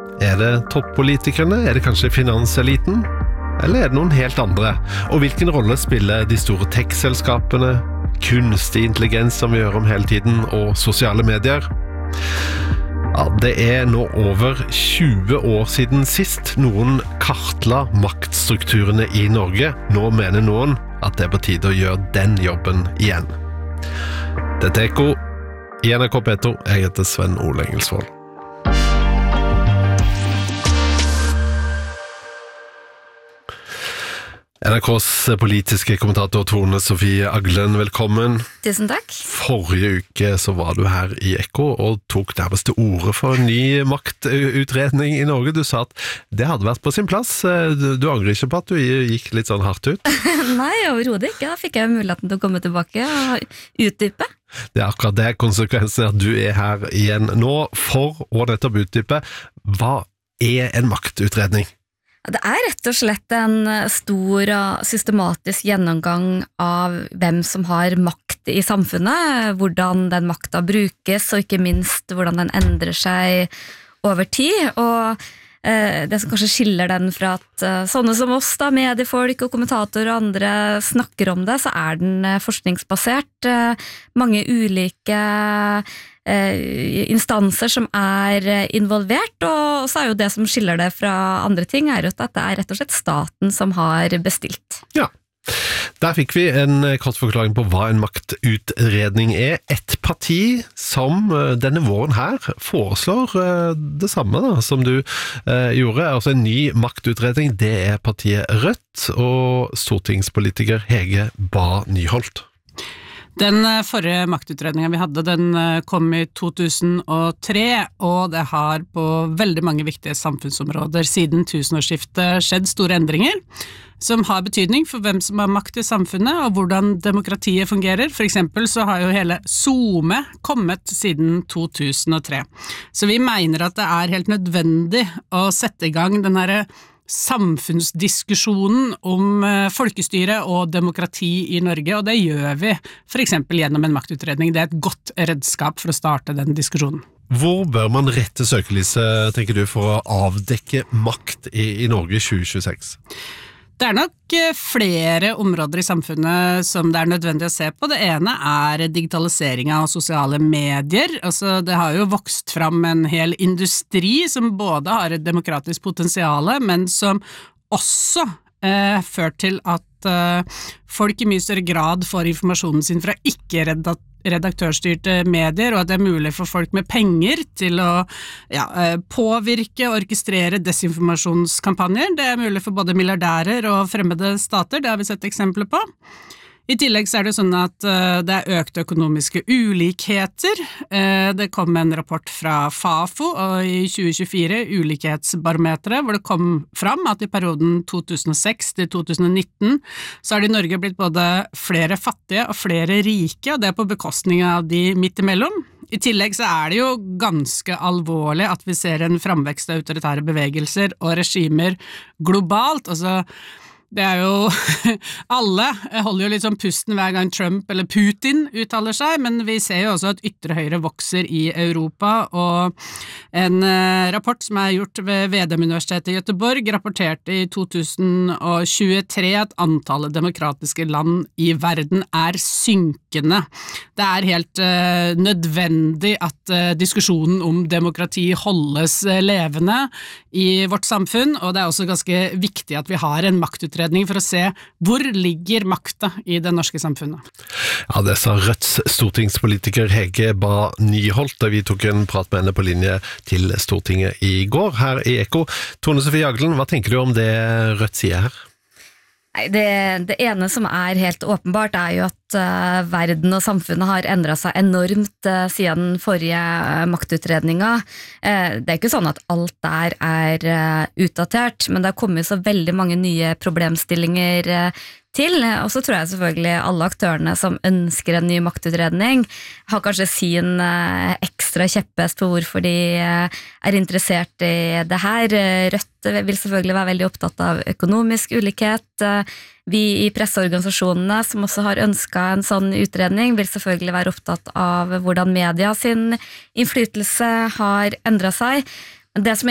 Er det toppolitikerne? Er det kanskje finanseliten? Eller er det noen helt andre? Og hvilken rolle spiller de store tech-selskapene, kunstig intelligens som vi gjør om hele tiden, og sosiale medier? Ja, det er nå over 20 år siden sist noen kartla maktstrukturene i Norge. Nå mener noen at det er på tide å gjøre den jobben igjen. Dette er Ekko i NRK P2. Jeg heter Sven Ole Engelsvold. NRKs politiske kommentator Tone Sofie Aglen, velkommen. Tusen takk. Forrige uke så var du her i Ekko og tok nærmest til orde for en ny maktutredning i Norge. Du sa at det hadde vært på sin plass. Du angrer ikke på at du gikk litt sånn hardt ut? Nei, overhodet ikke. Da fikk jeg muligheten til å komme tilbake og utdype. Det er akkurat det konsekvensen at du er her igjen nå for å nettopp utdype. Hva er en maktutredning? Det er rett og slett en stor og systematisk gjennomgang av hvem som har makt i samfunnet, hvordan den makta brukes, og ikke minst hvordan den endrer seg over tid. Og det som kanskje skiller den fra at sånne som oss, da, mediefolk og kommentatorer og andre snakker om det, så er den forskningsbasert. Mange ulike instanser som er involvert, og så er jo det som skiller det fra andre ting er at det er rett og slett staten som har bestilt. Ja, der fikk vi en kort forklaring på hva en maktutredning er. Et parti som denne våren her foreslår det samme da, som du gjorde, altså en ny maktutredning, det er partiet Rødt og stortingspolitiker Hege Bae Nyholt. Den forrige maktutredningen vi hadde, den kom i 2003, og det har på veldig mange viktige samfunnsområder siden tusenårsskiftet skjedd store endringer, som har betydning for hvem som har makt i samfunnet, og hvordan demokratiet fungerer. For eksempel så har jo hele SoMe kommet siden 2003. Så vi mener at det er helt nødvendig å sette i gang den her samfunnsdiskusjonen om folkestyre og demokrati i Norge, og det gjør vi for eksempel gjennom en maktutredning. Det er et godt redskap for å starte den diskusjonen. Hvor bør man rette søkelyset, tenker du, for å avdekke makt i Norge i 2026? Det er nok flere områder i samfunnet som det er nødvendig å se på. Det ene er digitalisering av sosiale medier. Altså, det har jo vokst fram en hel industri som både har et demokratisk potensial, men som også fører til at folk i mye større grad får informasjonen sin fra ikke-redaktørstyrte medier, og at det er mulig for folk med penger til å påvirke og orkestrere desinformasjonskampanjer. Det er mulig for både milliardærer og fremmede stater, det har vi sett eksempler på. I tillegg så er det sånn at det er økte økonomiske ulikheter. Det kom en rapport fra FAFO i 2024, Ulikhetsbarometeret, hvor det kom fram at i perioden 2006 til 2019 så er det i Norge blitt både flere fattige og flere rike, og det er på bekostning av de midt imellom. I tillegg så er det jo ganske alvorlig at vi ser en framvekst av autoritære bevegelser og regimer globalt, altså det er jo, alle holder jo litt sånn pusten hver gang Trump eller Putin uttaler seg, men vi ser jo også at ytre høyre vokser i Europa, og en rapport som er gjort ved Vedum-universitetet i Göteborg rapporterte i 2023 at antallet demokratiske land i verden er synkende. Det er helt nødvendig at diskusjonen om demokrati holdes levende i vårt samfunn, og det er også ganske viktig at vi har en maktutredning for å se hvor ligger makta i det norske samfunnet. Ja, det sa Rødts stortingspolitiker Hege Bae Nyholt, da vi tok en prat med henne på linje til Stortinget i går her i Ekko. Tone Sofie Aglen, hva tenker du om det Rødt sier her? Nei, det ene som er helt åpenbart er jo at verden og samfunnet har endret seg enormt siden den forrige maktutredninga. Det er ikke sånn at alt der er utdatert, men det har kommet så veldig mange nye problemstillinger til, og så tror jeg selvfølgelig alle aktørene som ønsker en ny maktutredning har kanskje sin ekstra kjepphest på hvorfor de er interessert i det her. Rødt vil selvfølgelig være veldig opptatt av økonomisk ulikhet. Vi i presseorganisasjonene som også har ønsket en sånn utredning vil selvfølgelig være opptatt av hvordan media sin innflytelse har endret seg. Det som